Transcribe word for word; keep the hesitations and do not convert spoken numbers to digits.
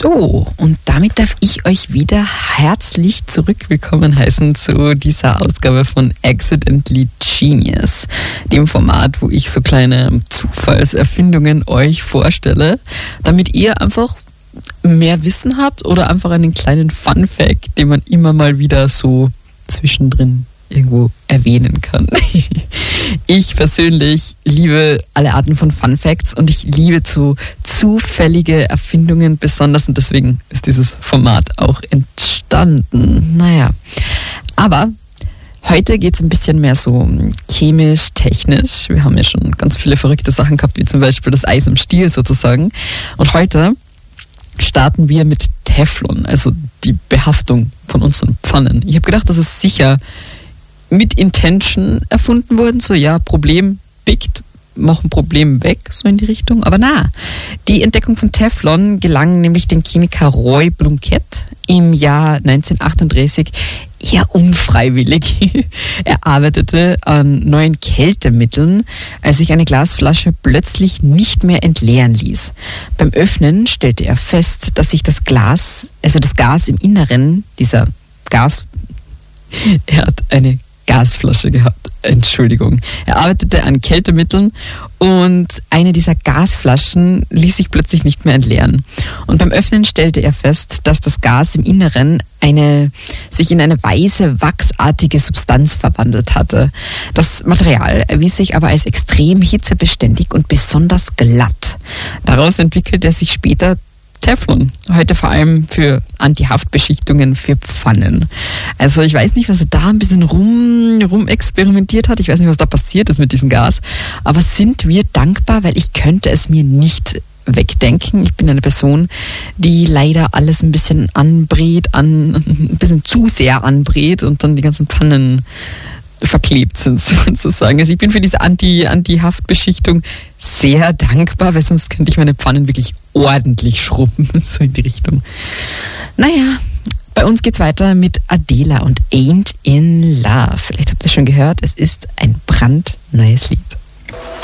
So, und damit darf ich euch wieder herzlich zurückwillkommen heißen zu dieser Ausgabe von Accidentally Genius, dem Format, wo ich so kleine Zufallserfindungen euch vorstelle, damit ihr einfach mehr Wissen habt oder einfach einen kleinen Fun-Fact, den man immer mal wieder so zwischendrin irgendwo erwähnen kann. Ich persönlich liebe alle Arten von Fun Facts und ich liebe zu zufällige Erfindungen besonders und deswegen ist dieses Format auch entstanden. Naja, aber heute geht es ein bisschen mehr so chemisch, technisch. Wir haben ja schon ganz viele verrückte Sachen gehabt, wie zum Beispiel das Eis im Stiel sozusagen. Und heute starten wir mit Teflon, also die Behaftung von unseren Pfannen. Ich habe gedacht, das ist sicher mit Intention erfunden worden, so ja, Problem biegt, mach ein Problem weg, so in die Richtung. Aber na, die Entdeckung von Teflon gelang nämlich dem Chemiker Roy Blunkett im Jahr neunzehnhundertachtunddreißig eher unfreiwillig. Er arbeitete an neuen Kältemitteln, als sich eine Glasflasche plötzlich nicht mehr entleeren ließ. Beim Öffnen stellte er fest, dass sich das Glas, also das Gas im Inneren dieser Gas, er hat eine Gasflasche gehabt, Entschuldigung. Er arbeitete an Kältemitteln und eine dieser Gasflaschen ließ sich plötzlich nicht mehr entleeren. Und beim Öffnen stellte er fest, dass das Gas im Inneren eine, sich in eine weiße, wachsartige Substanz verwandelt hatte. Das Material erwies sich aber als extrem hitzebeständig und besonders glatt. Daraus entwickelte sich später Teflon, heute vor allem für Anti-Haftbeschichtungen für Pfannen. Also ich weiß nicht, was er da ein bisschen rum, rum experimentiert hat. Ich weiß nicht, was da passiert ist mit diesem Gas. Aber sind wir dankbar, weil ich könnte es mir nicht wegdenken. Ich bin eine Person, die leider alles ein bisschen anbrät, an, ein bisschen zu sehr anbrät und dann die ganzen Pfannen verklebt sind sozusagen. Also ich bin für diese Anti, Anti-Haftbeschichtung sehr dankbar, weil sonst könnte ich meine Pfannen wirklich ordentlich schrubben, so in die Richtung. Naja, bei uns geht's weiter mit Adele und Ain't in Love. Vielleicht habt ihr schon gehört, es ist ein brandneues Lied.